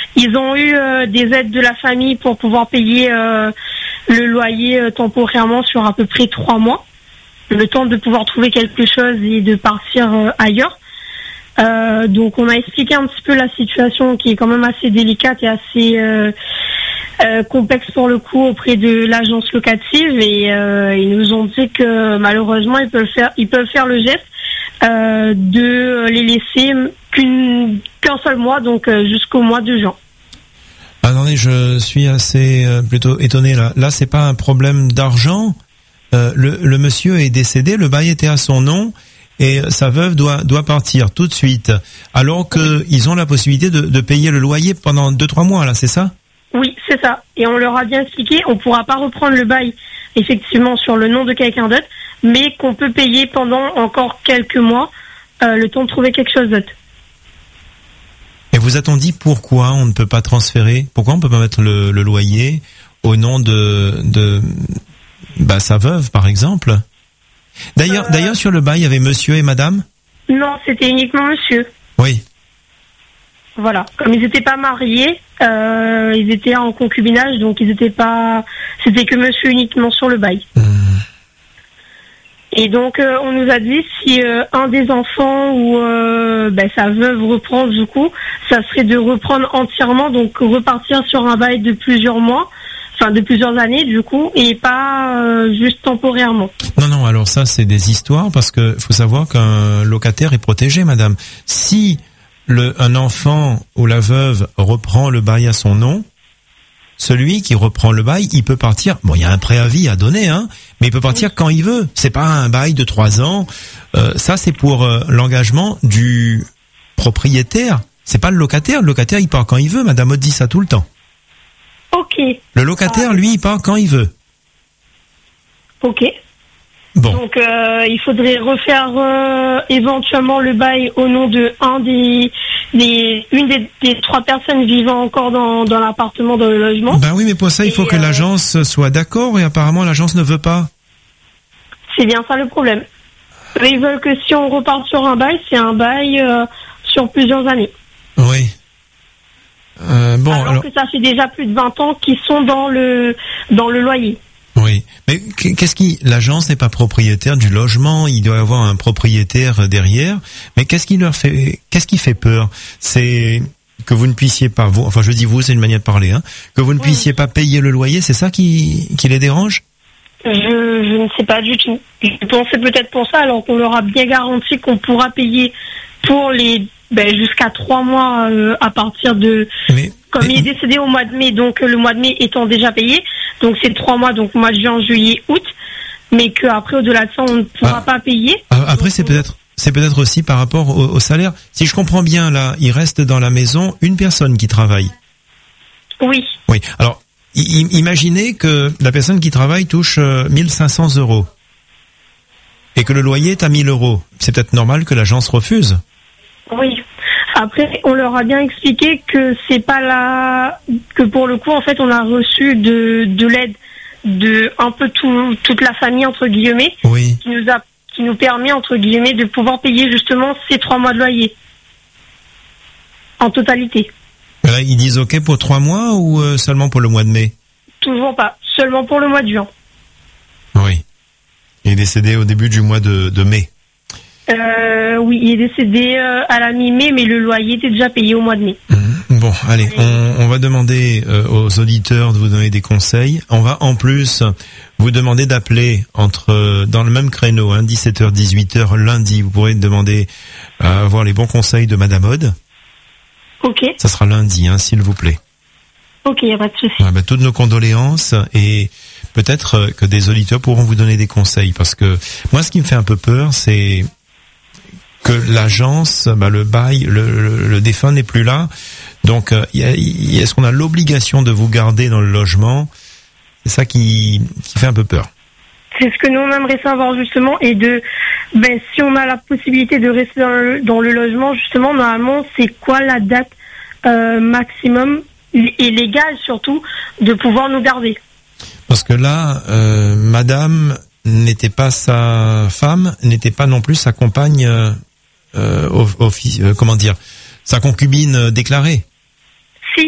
Ils ont eu des aides de la famille pour pouvoir payer le loyer temporairement sur à peu près 3 mois, le temps de pouvoir trouver quelque chose et de partir ailleurs. Donc on a expliqué un petit peu la situation qui est quand même assez délicate et assez complexe pour le coup auprès de l'agence locative, et ils nous ont dit que malheureusement ils peuvent faire le geste de les laisser qu'un seul mois, donc jusqu'au mois de juin. Attendez, je suis assez plutôt étonné là. Là, c'est pas un problème d'argent. Le monsieur est décédé, le bail était à son nom et sa veuve doit partir tout de suite. Alors que ils ont la possibilité de payer le loyer pendant 2-3 mois là, c'est ça? Oui, c'est ça. Et on leur a bien expliqué, on pourra pas reprendre le bail effectivement sur le nom de quelqu'un d'autre, mais qu'on peut payer pendant encore quelques mois le temps de trouver quelque chose d'autre. Et vous a-t-on dit pourquoi on ne peut pas transférer? Pourquoi on peut pas mettre le loyer au nom de sa veuve, par exemple? D'ailleurs, sur le bail, il y avait monsieur et madame? Non, c'était uniquement monsieur. Oui. Voilà. Comme ils n'étaient pas mariés, ils étaient en concubinage, donc c'était que monsieur uniquement sur le bail. Et donc, on nous a dit si un des enfants ou sa veuve reprend, du coup, ça serait de reprendre entièrement, donc repartir sur un bail de plusieurs mois, enfin de plusieurs années, du coup, et pas juste temporairement. Non, alors ça, c'est des histoires, parce que faut savoir qu'un locataire est protégé, madame. Si un enfant ou la veuve reprend le bail à son nom, celui qui reprend le bail, il peut partir. Bon, il y a un préavis à donner, mais il peut partir quand il veut. C'est pas un bail de 3 ans. Ça, c'est pour l'engagement du propriétaire. C'est pas le locataire. Le locataire, il part quand il veut. Madame Aude dit ça tout le temps. Ok. Le locataire, lui, il part quand il veut. Ok. Bon. Donc, il faudrait refaire éventuellement le bail au nom de une des 3 personnes vivant encore dans l'appartement, dans le logement. Ben oui, mais pour ça, il faut que l'agence soit d'accord, et apparemment, l'agence ne veut pas. C'est bien ça le problème. Ils veulent que si on repart sur un bail, c'est un bail sur plusieurs années. Oui. Alors que ça fait déjà plus de 20 ans qu'ils sont dans le loyer. Oui, mais l'agence n'est pas propriétaire du logement, il doit y avoir un propriétaire derrière, mais qu'est-ce qui fait peur? C'est que vous ne puissiez pas, enfin je dis vous, c'est une manière de parler, que vous ne puissiez pas payer le loyer, c'est ça qui les dérange? Je ne sais pas du tout. Je pensais peut-être pour ça, alors qu'on leur a bien garanti qu'on pourra payer pour jusqu'à 3 mois à partir de... Comme il est décédé au mois de mai, donc le mois de mai étant déjà payé, donc c'est 3 mois, donc mois de juin, juillet, août, mais qu'après au-delà de ça on ne pourra pas payer. Après c'est peut-être aussi par rapport au salaire. Si je comprends bien là, il reste dans la maison une personne qui travaille. Oui. Oui. Alors imaginez que la personne qui travaille touche 1500 € et que le loyer est à 1000 €. C'est peut-être normal que l'agence refuse. Oui. Après, on leur a bien expliqué que c'est pas que pour le coup, en fait, on a reçu de l'aide de un peu toute la famille, entre guillemets, oui, qui nous permet, entre guillemets, de pouvoir payer justement ces 3 mois de loyer. En totalité. Là, ils disent OK pour 3 mois ou seulement pour le mois de mai? Toujours pas. Seulement pour le mois de juin. Oui. Il est décédé au début du mois de mai. Oui, il est décédé à la mi-mai, mais le loyer était déjà payé au mois de mai. Bon, allez, on va demander aux auditeurs de vous donner des conseils. On va en plus vous demander d'appeler dans le même créneau, 17h, 18h lundi. Vous pourrez demander à avoir les bons conseils de Madame Aude. Ok. Ça sera lundi, s'il vous plaît. Ok, y a pas de souci. Toutes nos condoléances, et peut-être que des auditeurs pourront vous donner des conseils, parce que moi, ce qui me fait un peu peur, c'est que l'agence, le bail, le défunt n'est plus là. Donc, est-ce qu'on a l'obligation de vous garder dans le logement? C'est ça qui fait un peu peur. C'est ce que nous on aimerait savoir justement, et si on a la possibilité de rester dans le logement, justement, normalement, c'est quoi la date maximum et légale surtout de pouvoir nous garder? Parce que là, madame n'était pas sa femme, n'était pas non plus sa compagne, sa concubine déclarée.